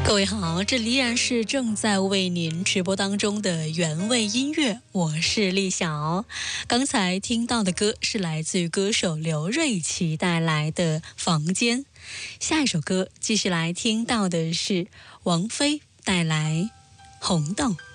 各位好，这里依然是正在为您直播当中的原味音乐，我是丽晓。刚才听到的歌是来自于歌手刘瑞琦带来的《房间》，下一首歌继续来听到的是王菲带来《红豆》。